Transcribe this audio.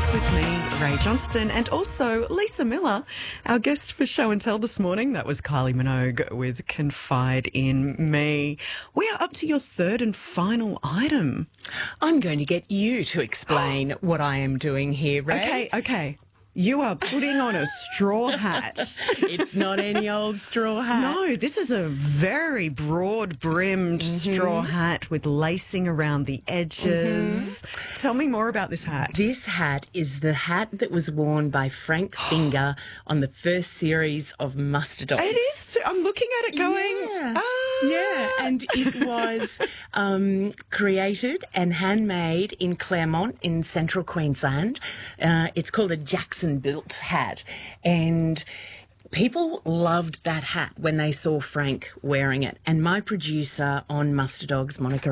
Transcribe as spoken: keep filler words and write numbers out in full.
Dogs with me, Ray Johnston, and also Lisa Miller, our guest for Show and Tell this morning. That was Kylie Minogue with Confide in Me. We are up to your third and final item. I'm going to get you to explain what I am doing here, Ray. Okay, okay. You are putting on a straw hat. It's not any old straw hat. No, this is a very broad-brimmed Mm-hmm. straw hat with lacing around the edges. Mm-hmm. Tell me more about this hat. This hat is the hat that was worn by Frank Finger on the first series of Muster Dogs. It is too. I'm looking at it going, Yeah. ah. Yeah, and it was um, created and handmade in Claremont in central Queensland. Uh, it's called a Jackson built hat, and people loved that hat when they saw Frank wearing it. And my producer on Muster Dogs, Monica